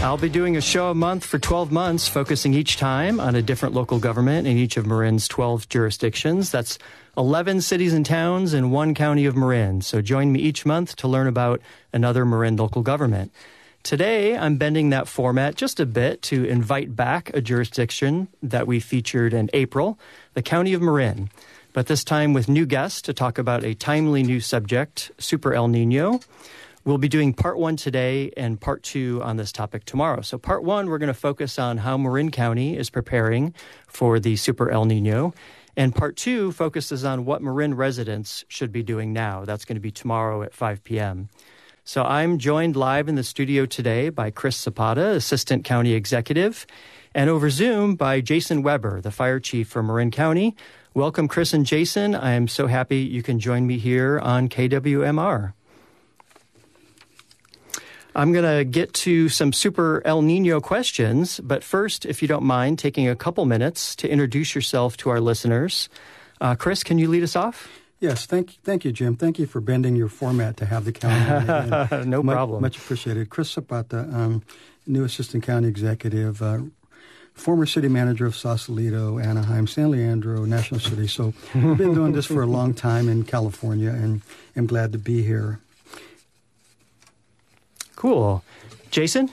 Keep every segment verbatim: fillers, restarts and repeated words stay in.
I'll be doing a show a month for twelve months, focusing each time on a different local government in each of Marin's twelve jurisdictions. That's eleven cities and towns in one county of Marin. So join me each month to learn about another Marin local government. Today, I'm bending that format just a bit to invite back a jurisdiction that we featured in April, the County of Marin. But this time with new guests to talk about a timely new subject, Super El Nino. We'll be doing part one today and part two on this topic tomorrow. So part one, we're going to focus on how Marin County is preparing for the Super El Nino. And part two focuses on what Marin residents should be doing now. That's going to be tomorrow at five p.m. So I'm joined live in the studio today by Chris Zapata, Assistant County Executive, and over Zoom by Jason Weber, the Fire Chief for Marin County. Welcome, Chris and Jason. I am so happy you can join me here on K W M R. I'm going to get to some Super El Nino questions, but first, if you don't mind, taking a couple minutes to introduce yourself to our listeners. Uh, Chris, can you lead us off? Yes, thank, thank you, Jim. Thank you for bending your format to have the county. No much, problem. Much appreciated. Chris Zapata, um, new Assistant County Executive, uh, former City Manager of Sausalito, Anaheim, San Leandro, National City. So I've been doing this for a long time in California, and I'm glad to be here. Cool. Jason?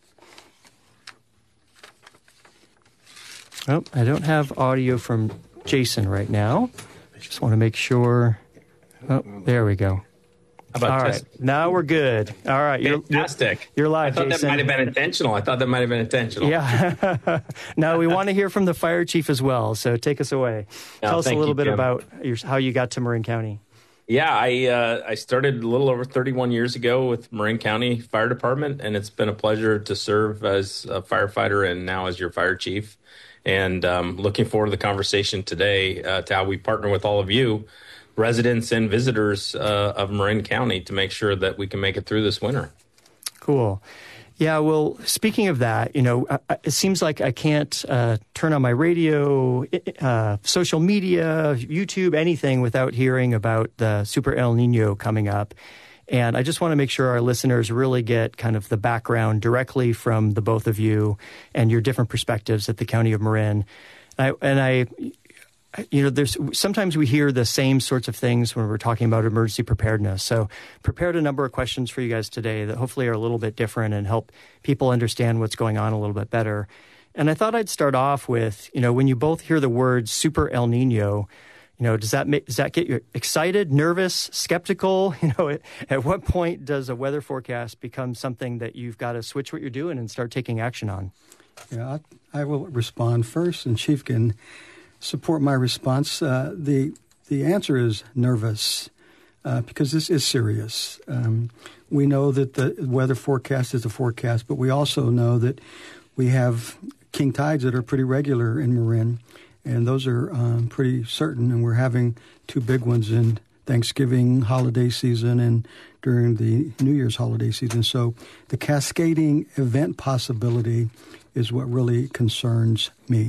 Oh, I don't have audio from Jason right now. Just want to make sure. Oh, there we go. How about All this? right. Now we're good. All right. You're, Fantastic. You're live, I thought Jason. that might have been intentional. I thought that might have been intentional. Yeah. Now we want to hear from the fire chief as well. So take us away. No, Tell us a thank little you, bit Jim. about your, how you got to Marin County. Yeah, I uh, I started a little over thirty-one years ago with Marin County Fire Department, and it's been a pleasure to serve as a firefighter and now as your fire chief. And um, looking forward to the conversation today uh, to how we partner with all of you, residents and visitors uh, of Marin County, to make sure that we can make it through this winter. Cool. Yeah, well, speaking of that, you know, uh, it seems like I can't uh, turn on my radio, uh, social media, YouTube, anything without hearing about the Super El Nino coming up. And I just want to make sure our listeners really get kind of the background directly from the both of you and your different perspectives at the County of Marin. I, and I... You know, there's sometimes we hear the same sorts of things when we're talking about emergency preparedness. So prepared a number of questions for you guys today that hopefully are a little bit different and help people understand what's going on a little bit better. And I thought I'd start off with, you know, when you both hear the word Super El Nino, you know, does that make, does that get you excited, nervous, skeptical? You know, at, at what point does a weather forecast become something that you've got to switch what you're doing and start taking action on? Yeah, I, I will respond first, and Chief can support my response. Uh, the the answer is nervous uh, because this is serious. Um, we know that the weather forecast is a forecast, but we also know that we have king tides that are pretty regular in Marin, and those are um, pretty certain, and we're having two big ones in Thanksgiving holiday season and during the New Year's holiday season. So the cascading event possibility is what really concerns me.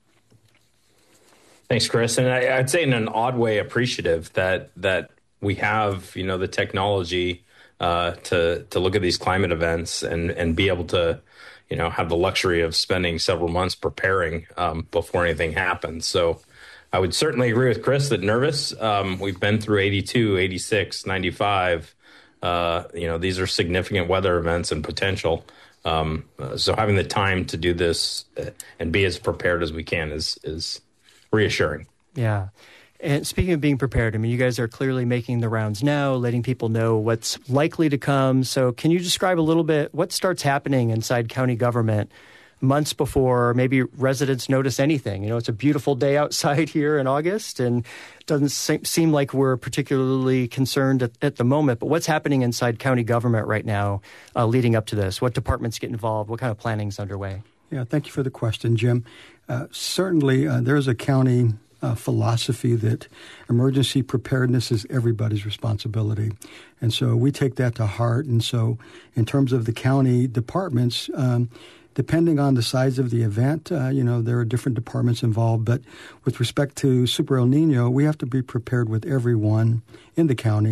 Thanks, Chris. And I, I'd say in an odd way appreciative that that we have, you know, the technology uh, to to look at these climate events and, and be able to, you know, have the luxury of spending several months preparing um, before anything happens. So I would certainly agree with Chris that nervous. Um, we've been through eighty-two, eighty-six, ninety-five. Uh, you know, these are significant weather events and potential. Um, uh, so having the time to do this and be as prepared as we can is is reassuring. Yeah. And speaking of being prepared, I mean, you guys are clearly making the rounds now, letting people know what's likely to come. So can you describe a little bit what starts happening inside county government months before maybe residents notice anything? You know, it's a beautiful day outside here in August, and it doesn't se- seem like we're particularly concerned at, at the moment. But what's happening inside county government right now uh, leading up to this? What departments get involved? What kind of planning is underway? Yeah, thank you for the question, Jim. Uh, certainly, uh, there's a county uh, philosophy that emergency preparedness is everybody's responsibility. And so we take that to heart. And so in terms of the county departments, um, depending on the size of the event, uh, you know, there are different departments involved. But with respect to Super El Nino, we have to be prepared with everyone in the county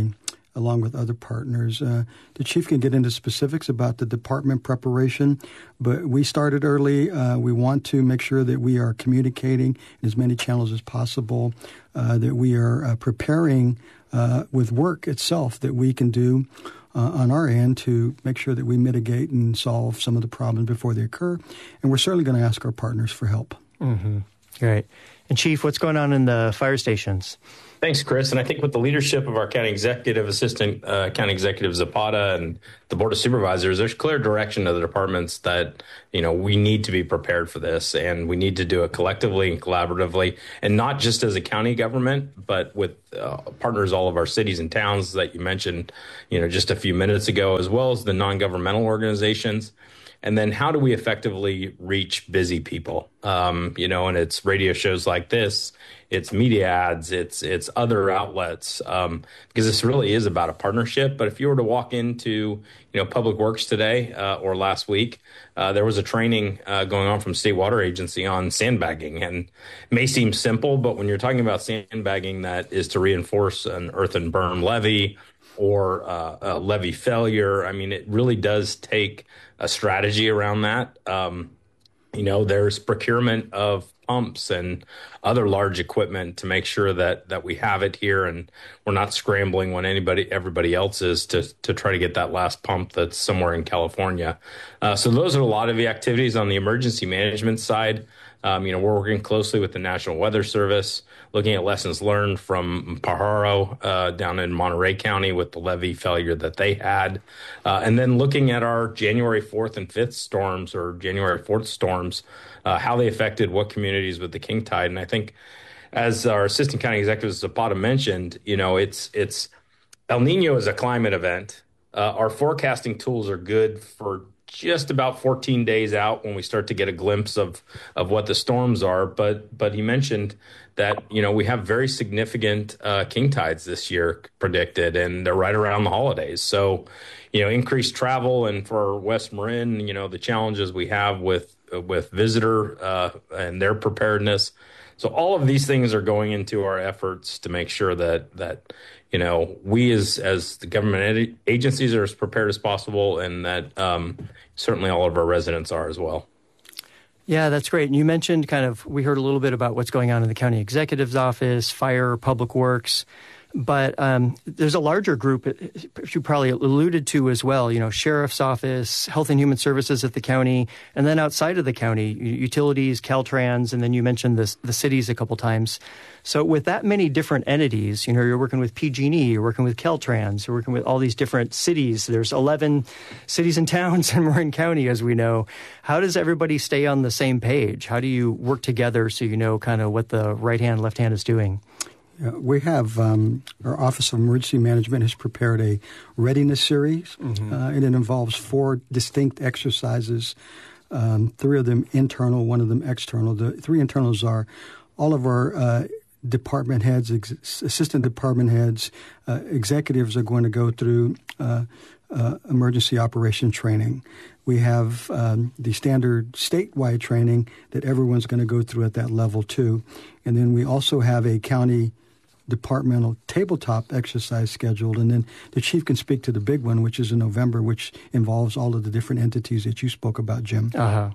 along with other partners. Uh, the chief can get into specifics about the department preparation, but we started early. Uh, we want to make sure that we are communicating in as many channels as possible, uh, that we are uh, preparing uh, with work itself that we can do uh, on our end to make sure that we mitigate and solve some of the problems before they occur. And we're certainly going to ask our partners for help. Mm-hmm. Great. And Chief, what's going on in the fire stations? Thanks, Chris. And I think with the leadership of our county executive, assistant uh, county executive Zapata, and the board of supervisors, there's clear direction to the departments that, you know, we need to be prepared for this, and we need to do it collectively and collaboratively, and not just as a county government, but with uh, partners, all of our cities and towns that you mentioned, you know, just a few minutes ago, as well as the non-governmental organizations. And then how do we effectively reach busy people? Um, you know, and it's radio shows like this, it's media ads, it's it's other outlets, um, because this really is about a partnership. But if you were to walk into, you know, Public Works today uh, or last week, uh, there was a training uh, going on from State Water Agency on sandbagging. And it may seem simple, but when you're talking about sandbagging that is to reinforce an earthen berm levee or uh, a levee failure, I mean, it really does take a strategy around that. Um, you know, there's procurement of pumps and other large equipment to make sure that that we have it here and we're not scrambling when anybody, everybody else is to to try to get that last pump that's somewhere in California. Uh, so those are a lot of the activities on the emergency management side. Um, you know, we're working closely with the National Weather Service, looking at lessons learned from Pajaro uh, down in Monterey County with the levee failure that they had. Uh, and then looking at our January fourth and fifth storms or January fourth storms, uh, how they affected what communities with the king tide. And I think as our Assistant County Executive Zapata mentioned, you know, it's it's El Nino is a climate event. Uh, our forecasting tools are good for just about fourteen days out when we start to get a glimpse of of what the storms are. But but he mentioned that, you know, we have very significant uh, king tides this year predicted, and they're right around the holidays. So, you know, increased travel, and for West Marin, you know, the challenges we have with with visitor uh, and their preparedness. So all of these things are going into our efforts to make sure that that you know, we as as the government agencies are as prepared as possible, and that um, certainly all of our residents are as well. Yeah, that's great. And you mentioned kind of, we heard a little bit about what's going on in the county executive's office, fire, public works. But um, there's a larger group you probably alluded to as well, you know, sheriff's office, health and human services at the county, and then outside of the county, utilities, Caltrans, and then you mentioned this, the cities a couple times. So with that many different entities, you know, you're working with P G and E, you're working with Caltrans, you're working with all these different cities. There's eleven cities and towns in Marin County, as we know. How does everybody stay on the same page? How do you work together so you know kind of what the right hand, left hand is doing? Uh, we have um, our Office of Emergency Management has prepared a readiness series, mm-hmm. uh, and it involves four distinct exercises, um, three of them internal, one of them external. The three internals are all of our uh, department heads, ex- assistant department heads, uh, executives are going to go through uh, uh, emergency operation training. We have um, the standard statewide training that everyone's going to go through at that level too. And then we also have a county departmental tabletop exercise scheduled, and then the chief can speak to the big one, which is in November, which involves all of the different entities that you spoke about, Jim. Uh-huh.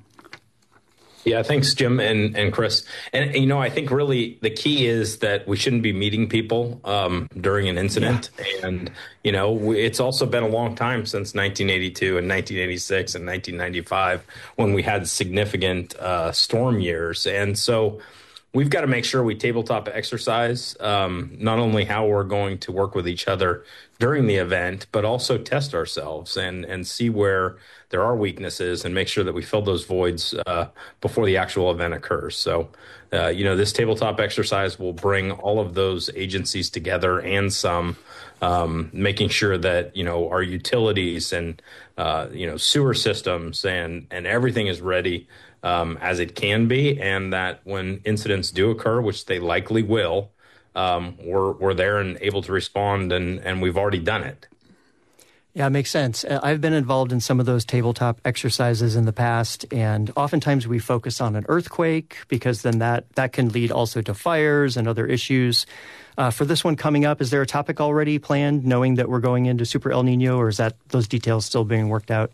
Yeah, thanks, Jim and, and Chris. And, you know, I think really the key is that we shouldn't be meeting people um, during an incident. Yeah. And, you know, it's also been a long time since nineteen eighty-two and nineteen eighty-six and nineteen ninety-five when we had significant uh, storm years. And so we've got to make sure we tabletop exercise um, not only how we're going to work with each other during the event, but also test ourselves and, and see where there are weaknesses and make sure that we fill those voids uh, before the actual event occurs. So, uh, you know, this tabletop exercise will bring all of those agencies together and some, um, making sure that, you know, our utilities and, uh, you know, sewer systems and, and everything is ready Um, as it can be, and that when incidents do occur, which they likely will, um, we're we're there and able to respond, and, and we've already done it. Yeah, it makes sense. I've been involved in some of those tabletop exercises in the past, and oftentimes we focus on an earthquake because then that, that can lead also to fires and other issues. Uh, for this one coming up, is there a topic already planned, knowing that we're going into Super El Nino, or is that those details still being worked out?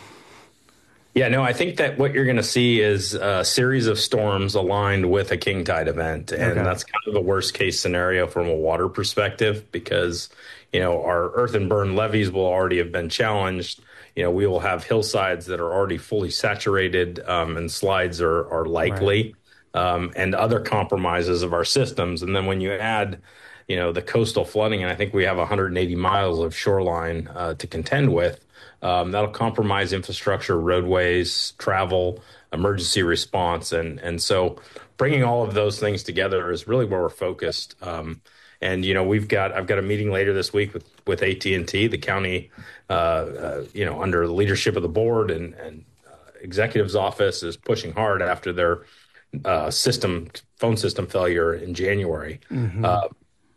Yeah, no, I think that what you're going to see is a series of storms aligned with a king tide event. And okay. That's kind of the worst case scenario from a water perspective because, you know, our earth and burn levees will already have been challenged. You know, we will have hillsides that are already fully saturated um, and slides are, are likely right. um, and other compromises of our systems. And then when you add, you know, the coastal flooding, and I think we have one hundred eighty miles of shoreline uh, to contend with. Um, that'll compromise infrastructure, roadways, travel, emergency response. And, and so bringing all of those things together is really where we're focused. Um, and, you know, we've got I've got a meeting later this week with, with A T and T, the county, uh, uh, you know, under the leadership of the board and, and uh, executive's office is pushing hard after their uh, system phone system failure in January. Mm-hmm. Uh,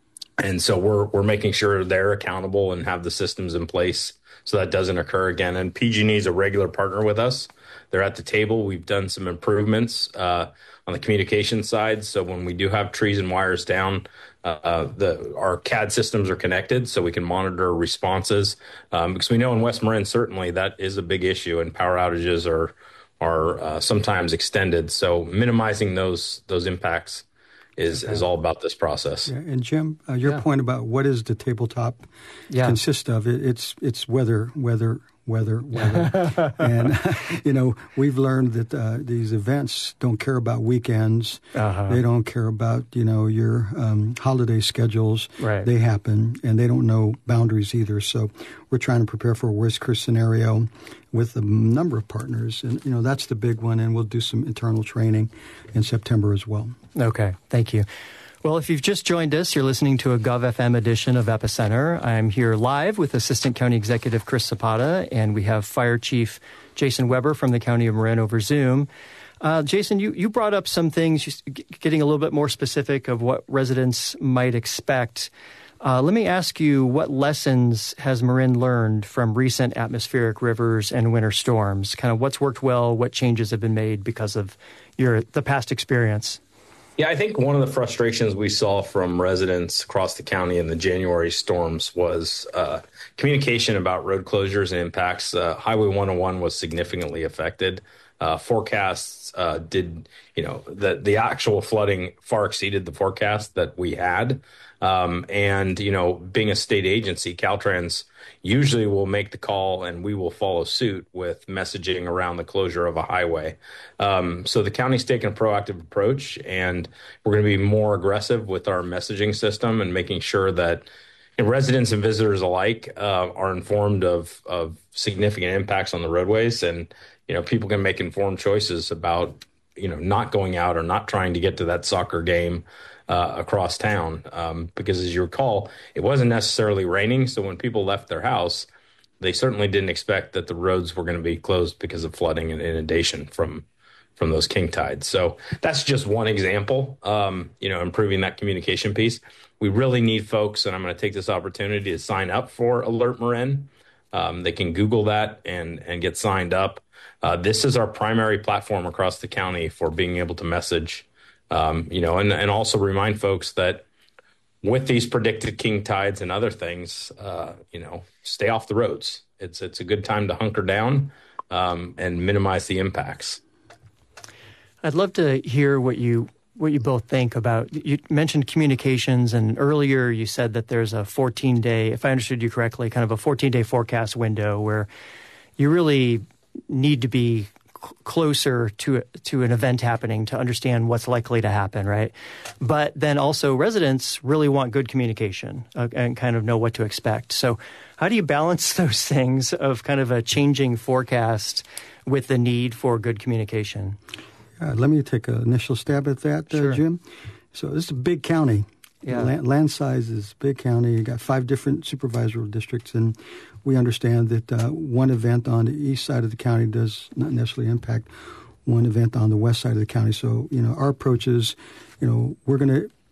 and so we're we're making sure they're accountable and have the systems in place so that doesn't occur again. And P G and E is a regular partner with us. They're at the table. We've done some improvements uh, on the communication side. So when we do have trees and wires down, uh, the our C A D systems are connected so we can monitor responses. Um, because we know in West Marin, certainly that is a big issue and power outages are are uh, sometimes extended. So minimizing those those impacts is, okay. is all about this process. Yeah, and Jim, uh, your yeah. point about what is the tabletop yeah. consist of, it, it's it's weather, weather, weather, weather. And, you know, we've learned that uh, these events don't care about weekends. Uh-huh. They don't care about, you know, your um, holiday schedules. Right. They happen, and they don't know boundaries either. So we're trying to prepare for a worst-case scenario with a number of partners. And, you know, that's the big one, and we'll do some internal training in September as well. Okay, thank you. Well, if you've just joined us, you're listening to a GovFM edition of Epicenter. I'm here live with Assistant County Executive Chris Zapata, and we have Fire Chief Jason Weber from the County of Marin over Zoom. Uh, Jason, you, you brought up some things, just getting a little bit more specific of what residents might expect. Uh, let me ask you, what lessons has Marin learned from recent atmospheric rivers and winter storms? Kind of what's worked well, what changes have been made because of your the past experience? Yeah, I think one of the frustrations we saw from residents across the county in the January storms was uh, communication about road closures and impacts. Uh, Highway one oh one was significantly affected. Uh, forecasts uh, did, you know, the, the actual flooding far exceeded the forecast that we had. Um, and, you know, being a state agency, Caltrans usually will make the call and we will follow suit with messaging around the closure of a highway. Um, so the county's taken a proactive approach and we're going to be more aggressive with our messaging system and making sure that and residents and visitors alike uh, are informed of, of significant impacts on the roadways. And, you know, people can make informed choices about, you know, not going out or not trying to get to that soccer game Uh, across town, um, because as you recall, it wasn't necessarily raining. So when people left their house, they certainly didn't expect that the roads were going to be closed because of flooding and inundation from from those king tides. So that's just one example, um, you know, improving that communication piece. We really need folks, and I'm going to take this opportunity to sign up for Alert Marin. Um, they can Google that and, and get signed up. Uh, this is our primary platform across the county for being able to message Um, you know, and, and also remind folks that with these predicted king tides and other things, uh, you know, stay off the roads. It's it's a good time to hunker down um, and minimize the impacts. I'd love to hear what you what you both think about. You mentioned communications, and earlier you said that there's a fourteen day, if I understood you correctly, kind of a fourteen day forecast window where you really need to be closer to to an event happening to understand what's likely to happen, right? But then also residents really want good communication uh, and kind of know what to expect. So how do you balance those things of kind of a changing forecast with the need for good communication? Uh, let me take an initial stab at that, uh, sure. Jim. So this is a big county. Yeah. Land, land size is big county. You got five different supervisory districts, and we understand that uh, one event on the east side of the county does not necessarily impact one event on the west side of the county. So, you know, our approach is, you know, we're going to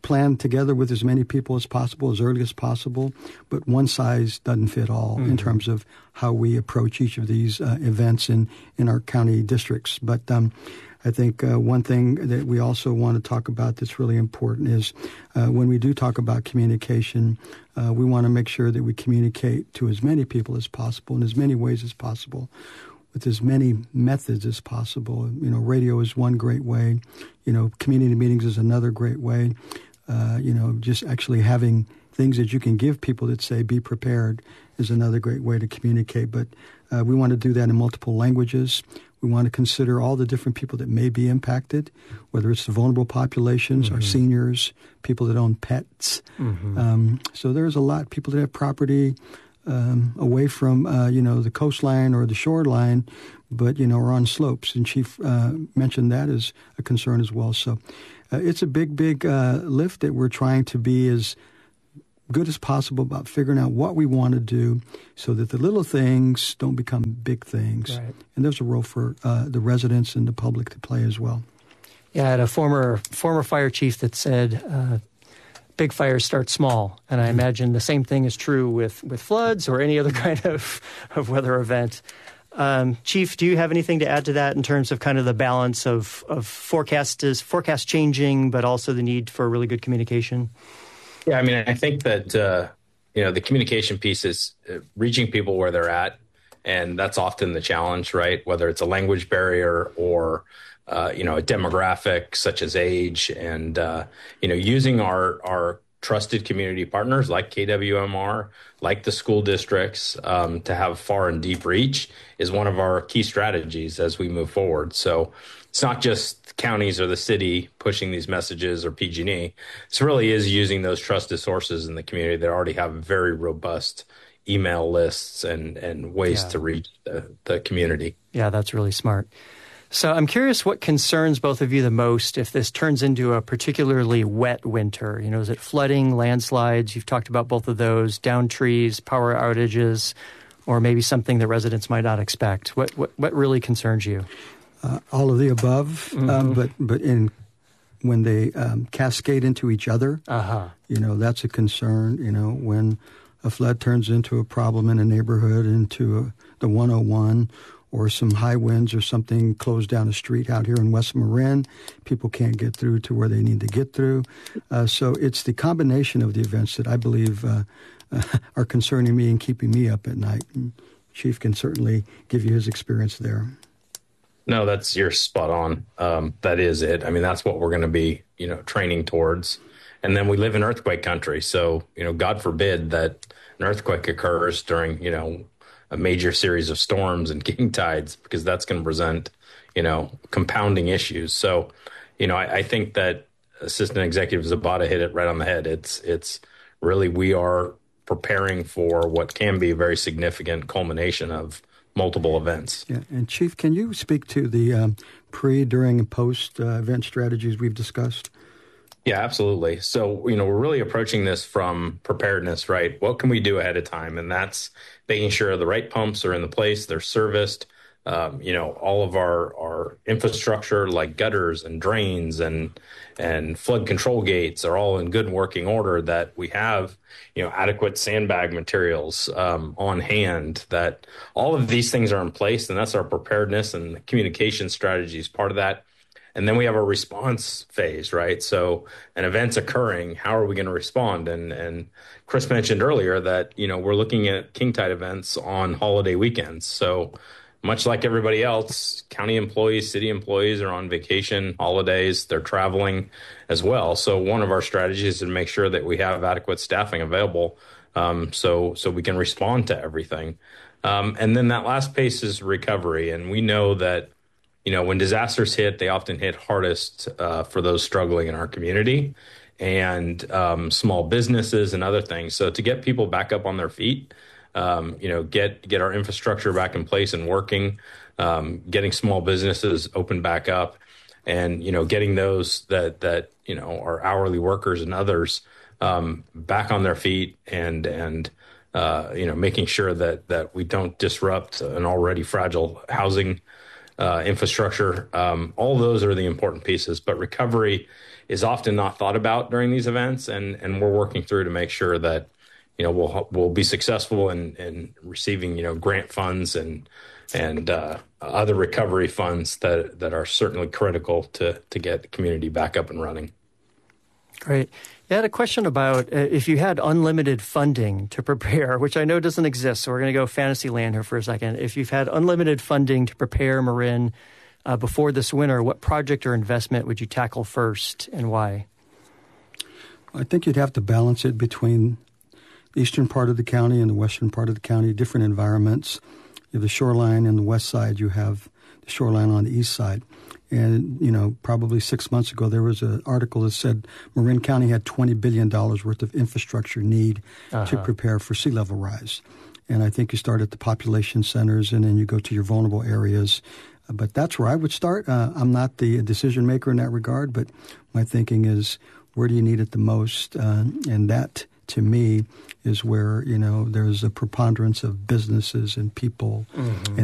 plan together with as many people as possible, as early as possible, but one size doesn't fit all mm-hmm. in terms of how we approach each of these uh, events in, in our county districts. But um, I think uh, one thing that we also want to talk about that's really important is uh, when we do talk about communication, uh, we want to make sure that we communicate to as many people as possible in as many ways as possible, with as many methods as possible. You know, radio is one great way. You know, community meetings is another great way. Uh, you know, just actually having things that you can give people that say, be prepared, is another great way to communicate. But uh, we want to do that in multiple languages. We want to consider all the different people that may be impacted, whether it's the vulnerable populations, mm-hmm. our seniors, people that own pets. Mm-hmm. Um, so there's a lot, people that have property um, away from, uh, you know, the coastline or the shoreline, but, you know, are on slopes. And Chief uh, mentioned that as a concern as well. So uh, it's a big, big uh, lift that we're trying to be as good as possible about figuring out what we want to do so that the little things don't become big things. Right. And there's a role for uh, the residents and the public to play as well. Yeah, I had a former former fire chief that said, uh, big fires start small. And I imagine the same thing is true with, with floods or any other kind of, of weather event. Um, Chief, do you have anything to add to that in terms of kind of the balance of, of forecast, is, forecast changing, but also the need for really good communication? Yeah, I mean, I think that, uh, you know, the communication piece is reaching people where they're at. And that's often the challenge, right? Whether it's a language barrier or, uh, you know, a demographic such as age and, uh, you know, using our, our trusted community partners like K W M R, like the school districts, um, to have far and deep reach is one of our key strategies as we move forward. So it's not just counties or the city pushing these messages or P G and E. It really is using those trusted sources in the community that already have very robust email lists and, and ways yeah. to reach the, the community. Yeah, that's really smart. So I'm curious what concerns both of you the most if this turns into a particularly wet winter. You know, is it flooding, landslides? You've talked about both of those, down trees, power outages, or maybe something that residents might not expect. What what, what really concerns you? Uh, all of the above, mm-hmm. um, but but in when they um, cascade into each other, uh-huh. you know, that's a concern. You know, when a flood turns into a problem in a neighborhood, into a, the one oh one, or some high winds or something closed down a street out here in West Marin, people can't get through to where they need to get through. Uh, so it's the combination of the events that I believe uh, uh, are concerning me and keeping me up at night. And Chief can certainly give you his experience there. No, that's you're spot on. Um, that is it. I mean, that's what we're going to be, you know, training towards. And then we live in earthquake country. So, you know, God forbid that an earthquake occurs during, you know, a major series of storms and king tides, because that's going to present, you know, compounding issues. So, you know, I, I think that Assistant Executive Zapata hit it right on the head. It's, it's really, we are preparing for what can be a very significant culmination of multiple events. Yeah, and Chief, can you speak to the um, pre, during, and post uh, event strategies we've discussed? Yeah, absolutely. So, you know, we're really approaching this from preparedness, right? What can we do ahead of time? And that's making sure the right pumps are in the place, they're serviced. Um, you know, all of our, our infrastructure like gutters and drains and and flood control gates are all in good working order, that we have, you know, adequate sandbag materials um, on hand, that all of these things are in place. And that's our preparedness, and the communication strategy is part of that. And then we have a response phase, right? So an event's occurring, how are we going to respond? And and Chris mentioned earlier that, you know, we're looking at king tide events on holiday weekends. So much like everybody else, county employees, city employees are on vacation, holidays, they're traveling as well. So one of our strategies is to make sure that we have adequate staffing available um, so so we can respond to everything. Um, and then that last pace is recovery. And we know that, you know, when disasters hit, they often hit hardest uh, for those struggling in our community and um, small businesses and other things. So to get people back up on their feet, um, you know, get get our infrastructure back in place and working, um, getting small businesses open back up, and, you know, getting those that that, you know, are hourly workers and others um, back on their feet, and and uh, you know, making sure that that we don't disrupt an already fragile housing uh, infrastructure. Um, all those are the important pieces, but recovery is often not thought about during these events, and, and we're working through to make sure that, you know, we'll we'll be successful in, in receiving, you know, grant funds and and uh, other recovery funds that that are certainly critical to to get the community back up and running. Great. I had a question about uh, if you had unlimited funding to prepare, which I know doesn't exist, so we're going to go fantasy land here for a second. If you've had unlimited funding to prepare Marin uh, before this winter, what project or investment would you tackle first and why? I think you'd have to balance it between the eastern part of the county and the western part of the county, different environments. You have the shoreline on the west side, you have the shoreline on the east side. And, you know, probably six months ago, there was an article that said Marin County had twenty billion dollars worth of infrastructure need uh-huh. to prepare for sea level rise. And I think you start at the population centers and then you go to your vulnerable areas. Uh, but that's where I would start. Uh, I'm not the decision maker in that regard, but my thinking is, where do you need it the most? Uh, and that, to me, is where, you know, there's a preponderance of businesses and people mm-hmm. and